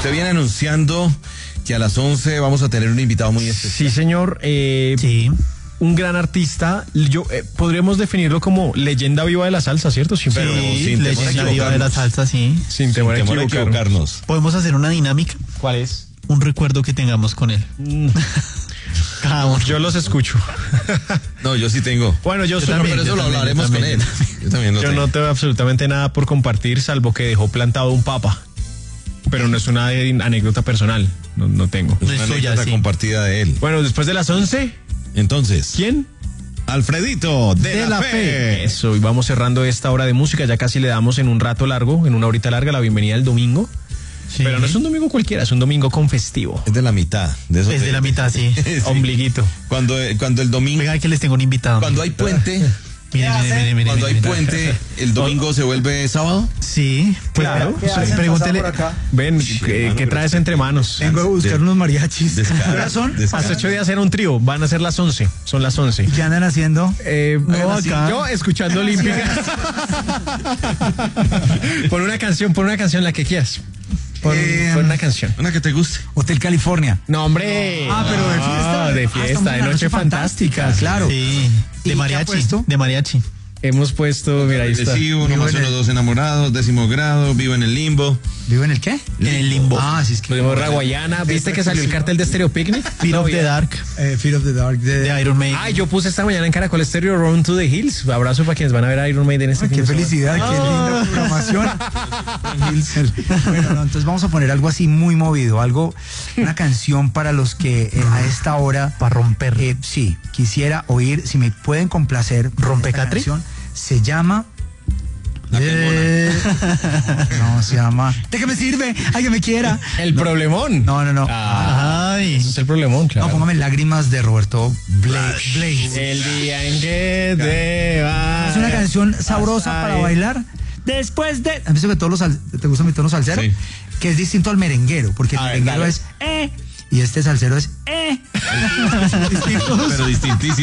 usted viene anunciando que a las 11 vamos a tener un invitado muy especial. Sí, señor. Sí. Un gran artista. Podríamos definirlo como leyenda viva de la salsa, ¿cierto? Sí, sin leyenda viva de la salsa, sí. Sin temor a equivocarnos. Podemos hacer una dinámica. ¿Cuál es? Un recuerdo que tengamos con él. Cada uno. Yo los escucho. No, yo sí tengo. Bueno, yo Pero eso lo hablaremos con él. Yo también lo Yo tengo. no tengo absolutamente nada por compartir, salvo que dejó plantado un papa. Pero no es una anécdota personal. No tengo. Es una anécdota compartida de él. Bueno, después de las 11, Entonces, ¿quién? Alfredito de la Fe. Eso, y vamos cerrando esta hora de música. Ya casi le damos en un rato largo, en una horita larga, la bienvenida al domingo. Sí. Pero no es un domingo cualquiera, es un domingo con festivo. Es de la mitad. Es de la mitad, sí. Sí. Ombliguito. Cuando el domingo, Venga, que les tengo un invitado. cuando hay puente, Mire. cuando hay puente, el domingo se vuelve sábado. Sí, pues Claro. pregúntele. Ven, ¿qué traes entre manos? Vengo a buscar unos mariachis. Descarga. Hace 8 días era un trío, van a ser las 11, son las 11. ¿Qué andan haciendo? No, acá. yo escuchando Olímpica. Pon una canción, la que quieras. Pon una canción. Una que te guste. Hotel California. No, hombre. Pero de fiesta. De fiesta, de noche fantástica. Claro. Sí, ¿Y de qué mariachi. ha puesto? De mariachi. Hemos puesto, mira, ahí está. Recibo, uno más uno, dos enamorados, 10º grado, vivo en el limbo. ¿Vivo en el qué? En el limbo. Sí, es que... Tuvimos Raguayana. ¿Viste que salió el cartel de Stereo Picnic? Fear of the Dark. Fear of the Dark. De Iron Maiden. Ay, yo puse esta mañana en Caracol Stereo Run to the Hills. Abrazo para quienes van a ver a Iron Maiden este fin Qué de semana. felicidad, qué linda programación. Bueno, no, entonces vamos a poner algo así muy movido, una canción para los que a esta hora Para romper. sí, quisiera oír, si me pueden complacer. ¿Rompecatri? Esta canción se llama La Quemona. no, se llama ¿de qué me sirve? Ay, que me quiera. El problemón. No. Ay. Ese es el problemón, claro. No, póngame Lágrimas de Roberto Blake. El día en que te vas. Es una canción sabrosa para bailar. Después de... ¿Has visto que te gusta mi tono salsero? Sí. Que es distinto al merenguero, porque el A ver, merenguero dale. es y este salsero es Pero distintísimo.